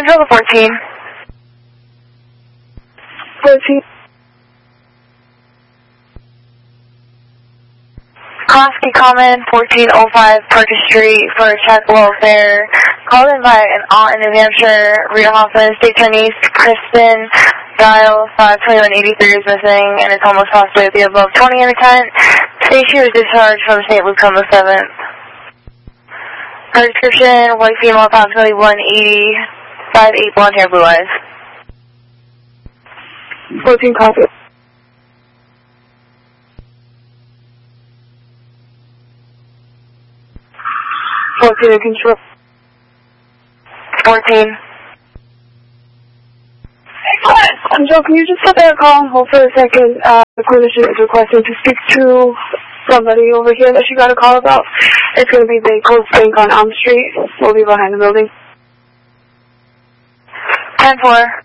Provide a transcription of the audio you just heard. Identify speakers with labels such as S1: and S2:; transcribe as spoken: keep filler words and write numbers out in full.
S1: Central to fourteen.
S2: fourteen.
S1: Klosky Common, fourteen oh five Parker Street for check welfare. Called in by an aunt in New Hampshire. Rita Hoffman, State Attorney Kristen Dial, five twenty-one eighty-three is missing, and it's almost possibly the above twenty intent. State she was discharged from Saint Luke's on the seventh. Her description, white female, approximately one eighty, five eight, blonde hair, blue eyes.
S2: fourteen copy. fourteen in control.
S1: fourteen.
S2: Um, Joe, can you just put that call on hold for a second? Uh, the clinician is requesting to speak to somebody over here that she got a call about. It's going to be the Coast Bank on Elm Street. We'll be behind the building.
S1: ten four.